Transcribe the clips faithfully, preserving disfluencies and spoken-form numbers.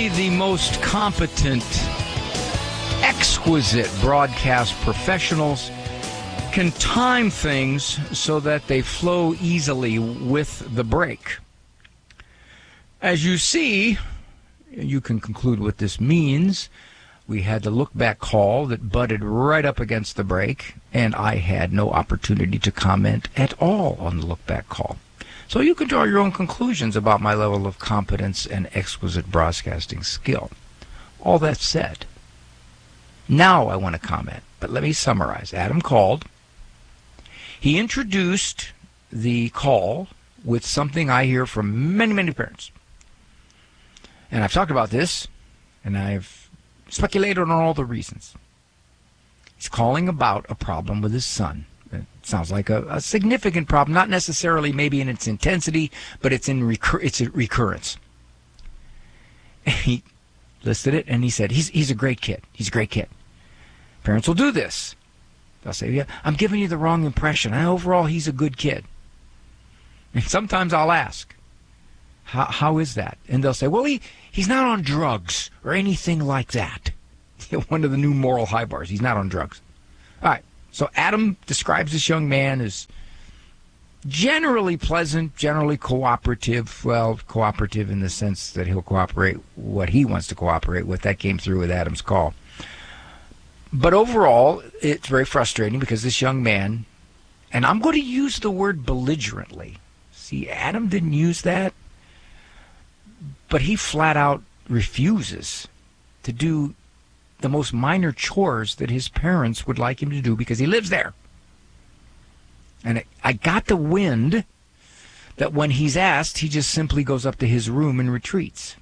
Only the most competent, exquisite broadcast professionals can time things so that they flow easily with the break. As you see, you can conclude what this means. We had the look-back call that butted right up against the break, and I had no opportunity to comment at all on the look-back call. So you can draw your own conclusions about my level of competence and exquisite broadcasting skill. All that said, now I want to comment, but let me summarize. Adam called. He introduced the call with something I hear from many, many parents. And I've talked about this, and I've speculated on all the reasons. He's calling about a problem with his son. It sounds like a, a significant problem, not necessarily maybe in its intensity, but it's in recur- it's a recurrence. And he listed it, and he said, he's, he's a great kid. He's a great kid. Parents will do this. They'll say, yeah, I'm giving you the wrong impression. And overall, he's a good kid. And sometimes I'll ask, how, how is that? And they'll say, well, he, he's not on drugs or anything like that. One of the new moral high bars. He's not on drugs. All right. So Adam describes this young man as generally pleasant, generally cooperative. Well, cooperative in the sense that he'll cooperate what he wants to cooperate with. That came through with Adam's call. But overall, it's very frustrating because this young man, and I'm going to use the word belligerently. See, Adam didn't use that, but he flat out refuses to do the most minor chores that his parents would like him to do because he lives there. And it, I got the wind that when he's asked, he just simply goes up to his room and retreats.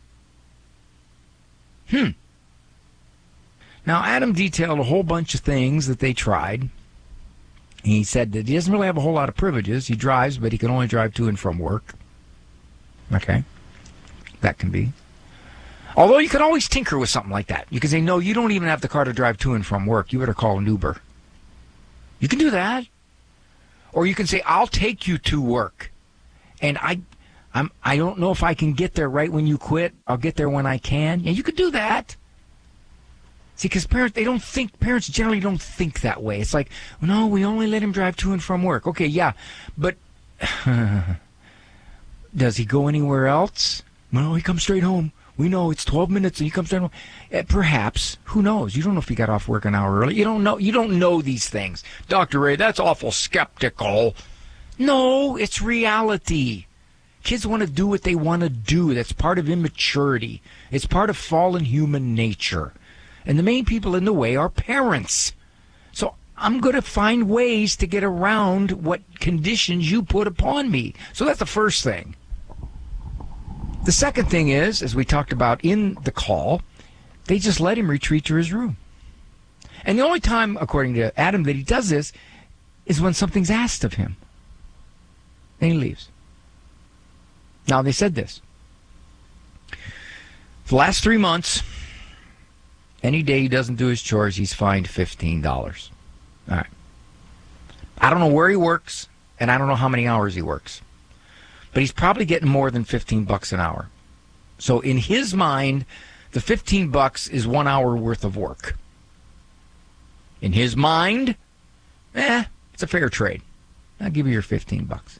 Hmm. Now, Adam detailed a whole bunch of things that they tried. He said that he doesn't really have a whole lot of privileges. He drives, but he can only drive to and from work. Okay. That can be. Although you can always tinker with something like that. You can say, no, you don't even have the car to drive to and from work. You better call an Uber. You can do that. Or you can say, I'll take you to work. And I I'm, I don't know if I can get there right when you quit. I'll get there when I can. Yeah, you could do that. See, because parents, they don't think, parents generally don't think that way. It's like, no, we only let him drive to and from work. Okay, yeah, but does he go anywhere else? No, he comes straight home. We know it's twelve minutes and he comes straight home. Uh, perhaps. Who knows? You don't know if he got off work an hour early. You don't know. You don't know these things. Doctor Ray, that's awful skeptical. No, it's reality. Kids want to do what they want to do. That's part of immaturity. It's part of fallen human nature. And the main people in the way are parents. So I'm going to find ways to get around what conditions you put upon me. So that's the first thing. The second thing is, as we talked about in the call, they just let him retreat to his room. And the only time, according to Adam, that he does this is when something's asked of him. Then he leaves. Now, they said this. For the last three months, any day he doesn't do his chores, he's fined fifteen dollars. All right. I don't know where he works, and I don't know how many hours he works. But he's probably getting more than fifteen bucks an hour. So in his mind, the fifteen bucks is one hour worth of work. In his mind, eh, it's a fair trade. I'll give you your fifteen bucks.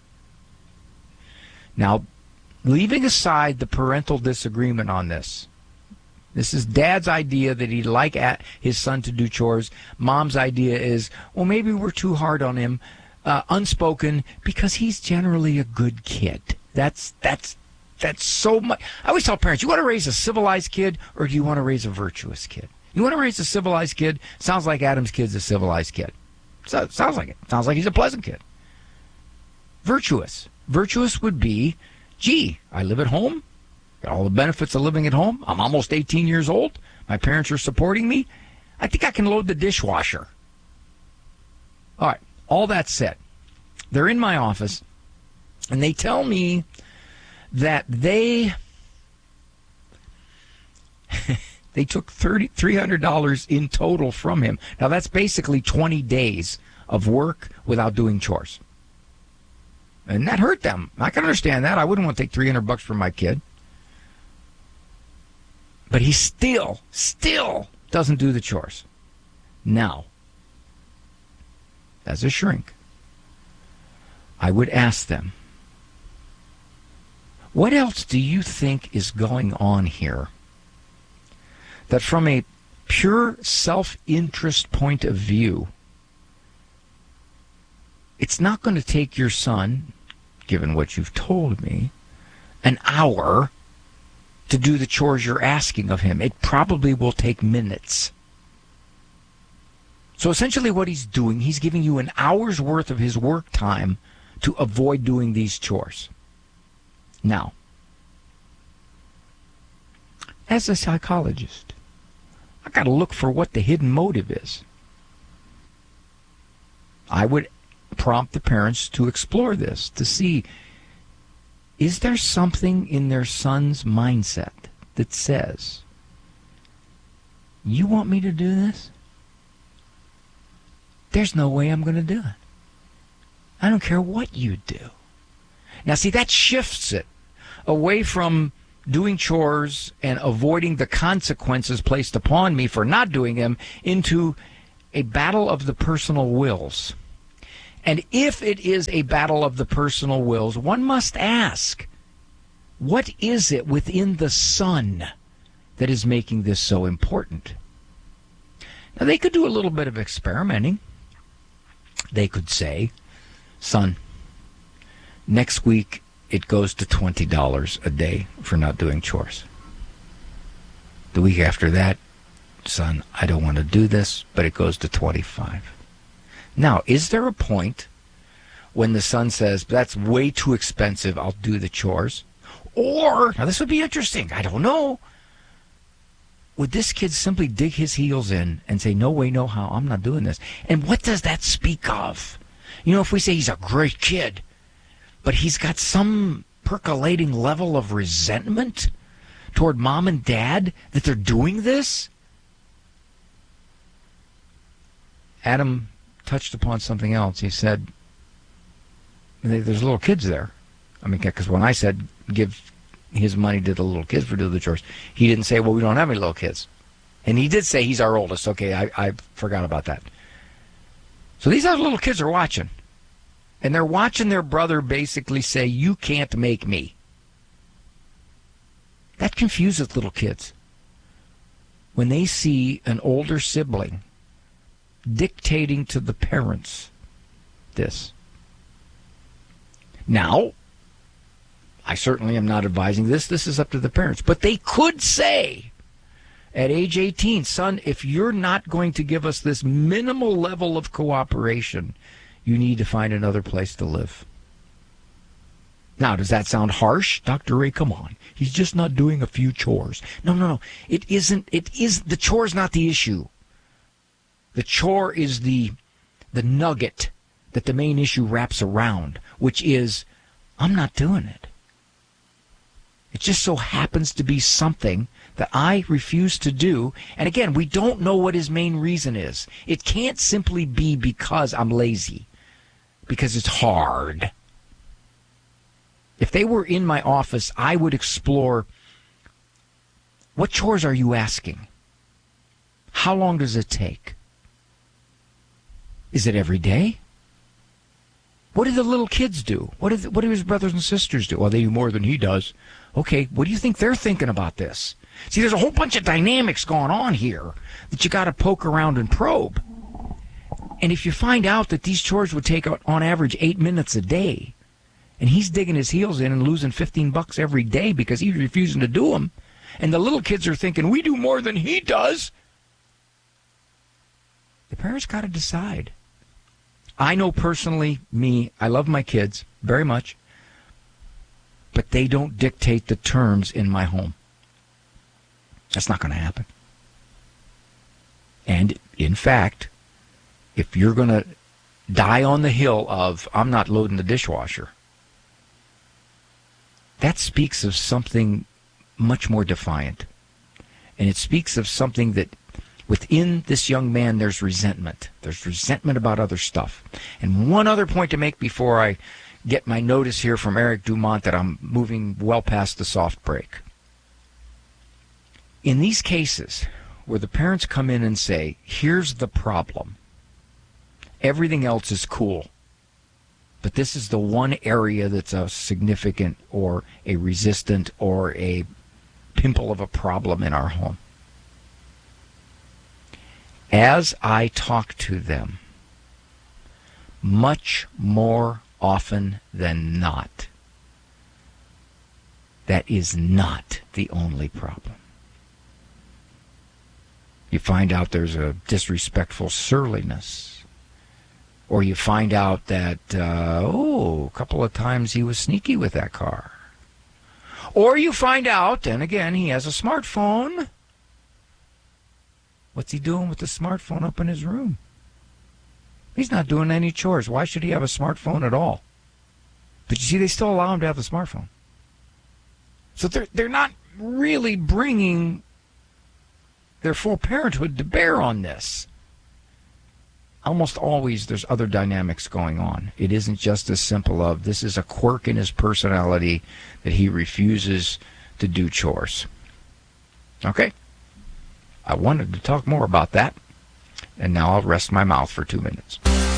Now, leaving aside the parental disagreement on this, this is Dad's idea that he'd like his son to do chores. Mom's idea is, well, maybe we're too hard on him. Uh, unspoken, because he's generally a good kid. That's that's that's so much. I always tell parents, you want to raise a civilized kid, or do you want to raise a virtuous kid? You want to raise a civilized kid? Sounds like Adam's kid's a civilized kid. So, sounds like it. Sounds like he's a pleasant kid. Virtuous. Virtuous would be, gee, I live at home. Got all the benefits of living at home. I'm almost eighteen years old. My parents are supporting me. I think I can load the dishwasher. All right. All that said, they're in my office, and they tell me that they they took three hundred dollars in total from him. Now, that's basically twenty days of work without doing chores. And that hurt them. I can understand that. I wouldn't want to take three hundred bucks from my kid. But he still, still doesn't do the chores. Now, as a shrink, I would ask them, what else do you think is going on here that from a pure self-interest point of view, it's not going to take your son, given what you've told me, an hour to do the chores you're asking of him. It probably will take minutes. So essentially what he's doing, he's giving you an hour's worth of his work time to avoid doing these chores. Now, as a psychologist, I got to look for what the hidden motive is. I would prompt the parents to explore this, to see, is there something in their son's mindset that says, you want me to do this? There's no way I'm going to do it. I don't care what you do. Now, see, that shifts it away from doing chores and avoiding the consequences placed upon me for not doing them into a battle of the personal wills. And if it is a battle of the personal wills, one must ask, what is it within the son that is making this so important? Now, they could do a little bit of experimenting. They could say, son, next week it goes to twenty dollars a day for not doing chores. The week after that, son, I don't want to do this, but it goes to twenty-five dollars. Now, is there a point when the son says, that's way too expensive, I'll do the chores? Or, now this would be interesting, I don't know, would this kid simply dig his heels in and say, no way, no how, I'm not doing this? And what does that speak of? You know, if we say he's a great kid, but he's got some percolating level of resentment toward mom and dad that they're doing this? Adam touched upon something else. He said, there's little kids there. I mean, because when I said give his money to the little kids for doing the chores, he didn't say, well, we don't have any little kids. And he did say he's our oldest. Okay, I, I forgot about that. So these other little kids are watching. And they're watching their brother basically say, you can't make me. That confuses little kids. When they see an older sibling dictating to the parents this. Now, I certainly am not advising this. This is up to the parents. But they could say at age eighteen, son, if you're not going to give us this minimal level of cooperation, you need to find another place to live. Now, does that sound harsh? Doctor Ray, come on. He's just not doing a few chores. No, no, no. It isn't. It is, the chore's not the issue. The chore is the the nugget that the main issue wraps around, which is, I'm not doing it. It just so happens to be something that I refuse to do. And again, we don't know what his main reason is. It can't simply be because I'm lazy, because it's hard. If they were in my office, I would explore, what chores are you asking? How long does it take? Is it every day? What do the little kids do? What do, the, what do his brothers and sisters do? Well, they do more than he does. Okay, what do you think they're thinking about this? See, there's a whole bunch of dynamics going on here that you got to poke around and probe. And if you find out that these chores would take, on average, eight minutes a day, and he's digging his heels in and losing fifteen bucks every day because he's refusing to do them, and the little kids are thinking, we do more than he does, the parents got to decide. I know personally, me, I love my kids very much, but they don't dictate the terms in my home. That's not going to happen. And, in fact, if you're going to die on the hill of, I'm not loading the dishwasher, that speaks of something much more defiant. And it speaks of something that within this young man, there's resentment. There's resentment about other stuff. And one other point to make before I get my notice here from Eric Dumont that I'm moving well past the soft break. in these cases where the parents come in and say, here's the problem, everything else is cool, but this is the one area that's a significant or a resistant or a pimple of a problem in our home. As I talk to them, much more often than not, that is not the only problem. You find out there's a disrespectful surliness, or you find out that, uh, oh, a couple of times he was sneaky with that car. Or you find out, and again, he has a smartphone. What's he doing with the smartphone up in his room? He's not doing any chores. Why should he have a smartphone at all? But you see, they still allow him to have the smartphone. So they're, they're not really bringing their full parenthood to bear on this. Almost always there's other dynamics going on. It isn't just as simple of this is a quirk in his personality that he refuses to do chores. Okay? I wanted to talk more about that, and now I'll rest my mouth for two minutes.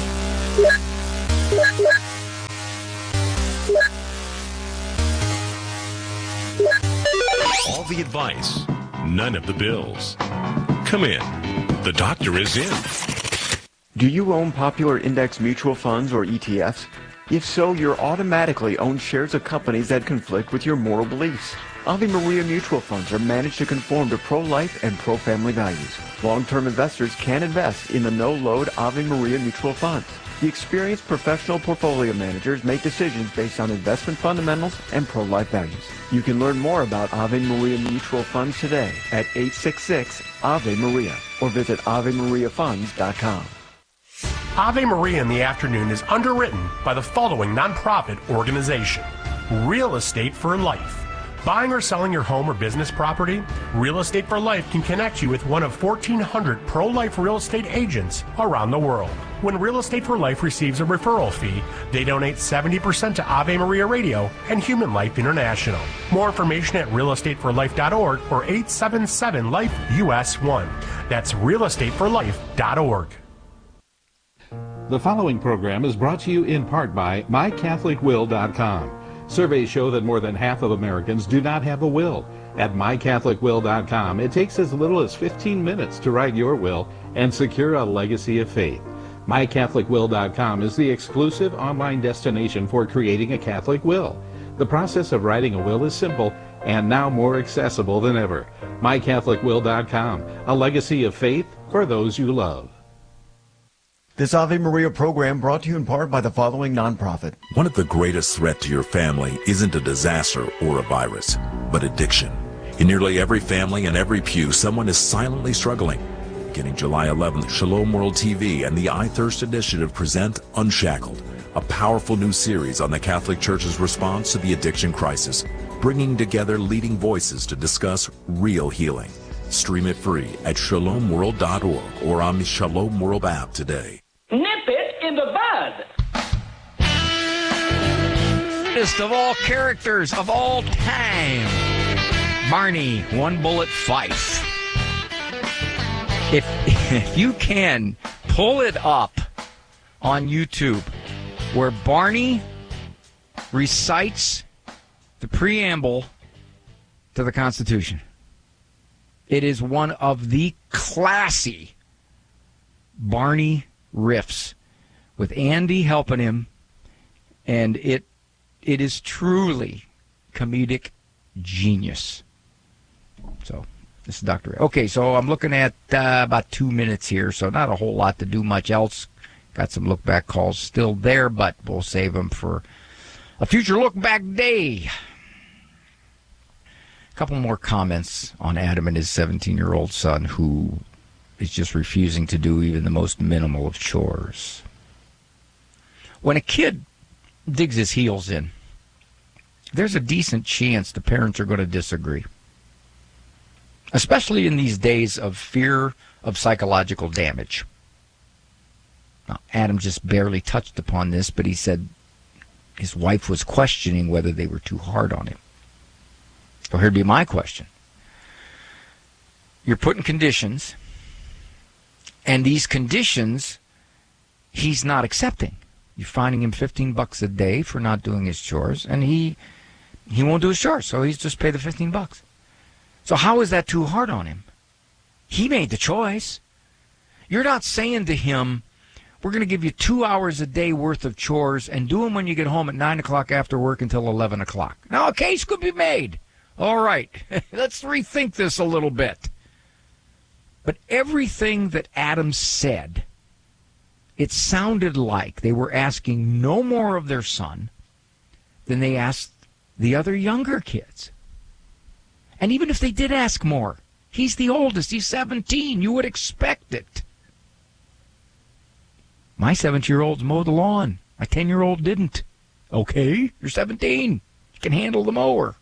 All the advice, none of the bills. Come in. The doctor is in. Do you own popular index mutual funds or E T Fs? If so, you're automatically own shares of companies that conflict with your moral beliefs. Ave Maria mutual funds are managed to conform to pro-life and pro-family values. Long-term investors can invest in the no-load Ave Maria mutual funds. The experienced professional portfolio managers make decisions based on investment fundamentals and pro-life values. You can learn more about Ave Maria mutual funds today at eight six six Ave Maria or visit ave maria funds dot com. Ave Maria in the Afternoon is underwritten by the following nonprofit organization: Real Estate for Life. Buying or selling your home or business property? Real Estate for Life can connect you with one of fourteen hundred pro-life real estate agents around the world. When Real Estate for Life receives a referral fee, they donate seventy percent to Ave Maria Radio and Human Life International. More information at real estate for life dot org or eight seven seven life U S one. That's real estate for life dot org. The following program is brought to you in part by my catholic will dot com. Surveys show that more than half of Americans do not have a will. At my catholic will dot com, it takes as little as fifteen minutes to write your will and secure a legacy of faith. my catholic will dot com is the exclusive online destination for creating a Catholic will. The process of writing a will is simple and now more accessible than ever. my catholic will dot com, a legacy of faith for those you love. This Ave Maria program brought to you in part by the following nonprofit. One of the greatest threats to your family isn't a disaster or a virus, but addiction. In nearly every family and every pew, someone is silently struggling. Beginning July eleventh, Shalom World T V and the I Thirst Initiative present Unshackled, a powerful new series on the Catholic Church's response to the addiction crisis, bringing together leading voices to discuss real healing. Stream it free at shalom world dot org or on the Shalom World app today. Nip it in the bud. Greatest of all characters of all time, Barney One Bullet Fife. If, if you can pull it up on YouTube where Barney recites the preamble to the Constitution, it is one of the classy Barney riffs with Andy helping him, and it it is truly comedic genius. So this is Doctor Ray. Okay, so I'm looking at uh, about two minutes here, so not a whole lot to do much else. Got some look back calls still there, but we'll save them for a future look back day. A couple more comments on Adam and his seventeen-year-old son who is just refusing to do even the most minimal of chores. When a kid digs his heels in, there's a decent chance the parents are going to disagree, especially in these days of fear of psychological damage. Now, Adam just barely touched upon this, but he said his wife was questioning whether they were too hard on him. So here'd be my question. you're putting conditions, and these conditions he's not accepting. You're finding him fifteen bucks a day for not doing his chores, and he he won't do his chores, so he's just pay the fifteen bucks. So how is that too hard on him? He made the choice. You're not saying to him, we're going to give you two hours a day worth of chores and do them when you get home at nine o'clock after work until eleven o'clock. Now, a case could be made. All right, let's rethink this a little bit. But everything that Adam said, it sounded like they were asking no more of their son than they asked the other younger kids. And even if they did ask more, he's the oldest. He's seventeen. You would expect it. My seventeen-year-old's mowed the lawn. My ten-year-old didn't. Okay, you're seventeen. You can handle the mower.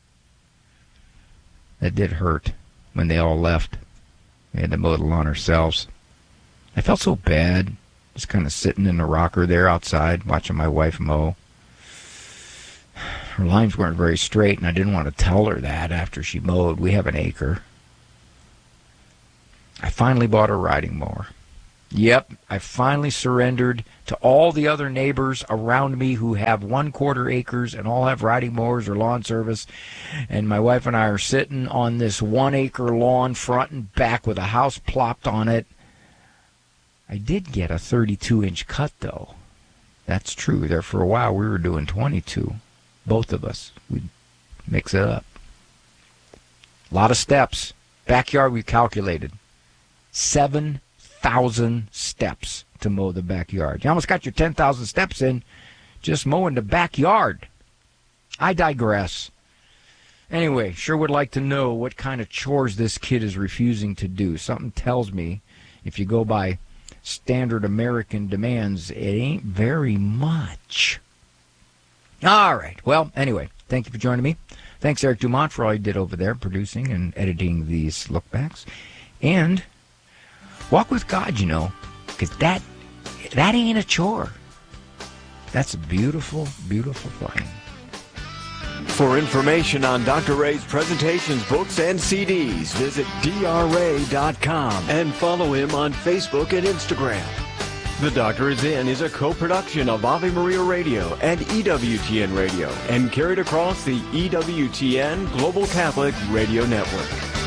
That did hurt when they all left. We had to mow the lawn ourselves. I felt so bad, just kind of sitting in the rocker there outside, watching my wife mow. Her lines weren't very straight, and I didn't want to tell her that after she mowed. We have an acre. I finally bought a riding mower. Yep, I finally surrendered to all the other neighbors around me who have one-quarter acres and all have riding mowers or lawn service. And my wife and I are sitting on this one-acre lawn front and back with a house plopped on it. I did get a thirty-two inch cut, though. That's true. There for a while we were doing twenty-two. Both of us. We'd mix it up. A lot of steps. Backyard we calculated. Seven thousand steps to mow the backyard. You almost got your ten thousand steps in just mowing the backyard. I digress. Anyway, sure would like to know what kind of chores this kid is refusing to do. Something tells me if you go by standard American demands, it ain't very much. All right. Well, anyway, thank you for joining me. Thanks, Eric Dumont, for all you did over there, producing and editing these lookbacks. And walk with God, you know, because that, that ain't a chore. That's a beautiful, beautiful thing. For information on Doctor Ray's presentations, books, and C Ds, visit D R ray dot com and follow him on Facebook and Instagram. The Doctor Is In is a co-production of Ave Maria Radio and E W T N Radio and carried across the E W T N Global Catholic Radio Network.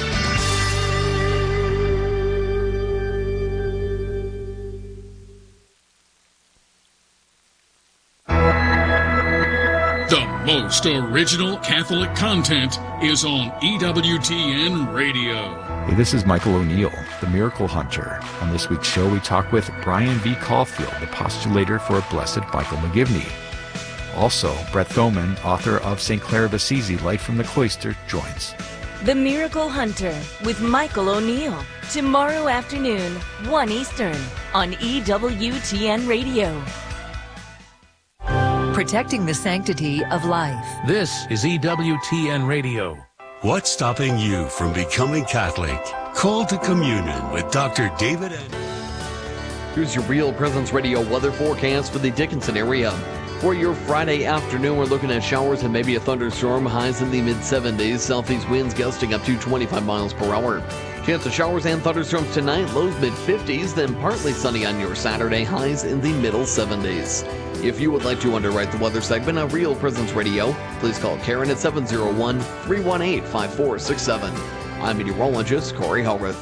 The most original Catholic content is on E W T N Radio. Hey, this is Michael O'Neill, the Miracle Hunter. On this week's show, we talk with Brian V. Caulfield, the postulator for Blessed Michael McGivney. Also, Brett Thoman, author of Saint Clare of Assisi, Light from the Cloister, joins. The Miracle Hunter with Michael O'Neill. Tomorrow afternoon, one Eastern, on E W T N Radio. Protecting the sanctity of life. This is E W T N Radio. What's stopping you from becoming Catholic? Call to communion with Doctor David Ed. Here's your Real Presence Radio weather forecast for the Dickinson area. For your Friday afternoon, we're looking at showers and maybe a thunderstorm. Highs in the mid seventies. Southeast winds gusting up to twenty-five miles per hour. Chance of showers and thunderstorms tonight. Lows mid fifties. Then partly sunny on your Saturday. Highs in the middle seventies. If you would like to underwrite the weather segment on Real Presence Radio, please call Karen at seven oh one, three one eight, five four six seven. I'm meteorologist Corey Hellrith.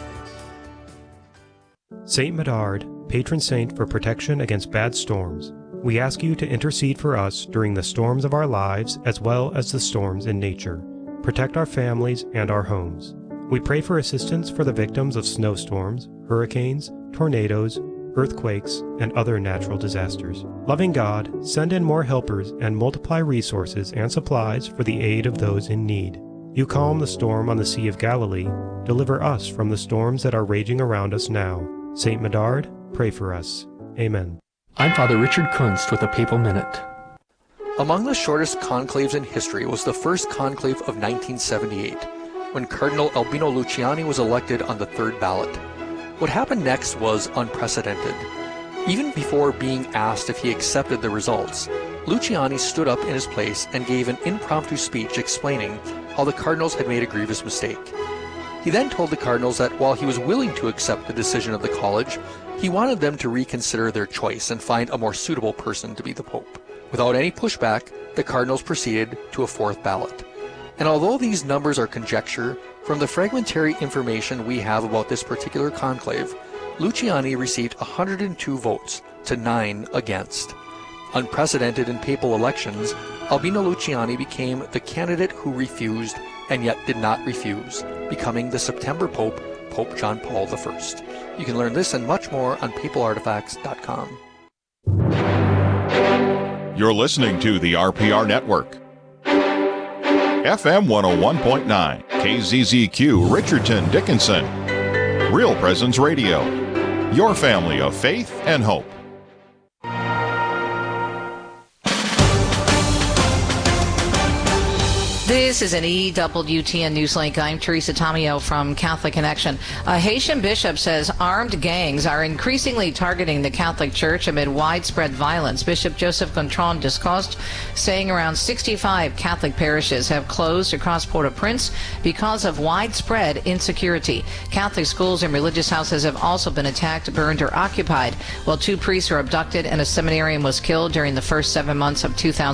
Saint Medard, patron saint for protection against bad storms. We ask you to intercede for us during the storms of our lives as well as the storms in nature. Protect our families and our homes. We pray for assistance for the victims of snowstorms, hurricanes, tornadoes, earthquakes, and other natural disasters. Loving God, send in more helpers and multiply resources and supplies for the aid of those in need. You calm the storm on the Sea of Galilee. Deliver us from the storms that are raging around us now. Saint Medard, pray for us. Amen. I'm Father Richard Kunst with a Papal Minute. Among the shortest conclaves in history was the first conclave of nineteen seventy-eight, when Cardinal Albino Luciani was elected on the third ballot. What happened next was unprecedented. Even before being asked if he accepted the results, Luciani stood up in his place and gave an impromptu speech explaining how the Cardinals had made a grievous mistake. He then told the cardinals that while he was willing to accept the decision of the college, he wanted them to reconsider their choice and find a more suitable person to be the pope. Without any pushback, the cardinals proceeded to a fourth ballot. And although these numbers are conjecture, from the fragmentary information we have about this particular conclave, Luciani received one hundred two votes to nine against. Unprecedented in papal elections, Albino Luciani became the candidate who refused and yet did not refuse, becoming the September Pope, Pope John Paul the First. You can learn this and much more on papal artifacts dot com. You're listening to the R P R Network. F M one oh one point nine, K Z Z Q, Richardson, Dickinson. Real Presence Radio. Your family of faith and hope. This is an E W T N Newslink. I'm Teresa Tomeo from Catholic Connection. A Haitian bishop says armed gangs are increasingly targeting the Catholic Church amid widespread violence. Bishop Joseph Gontran discussed saying around sixty-five Catholic parishes have closed across Port-au-Prince because of widespread insecurity. Catholic schools and religious houses have also been attacked, burned, or occupied, while two priests were abducted and a seminarian was killed during the first seven months of two thousand.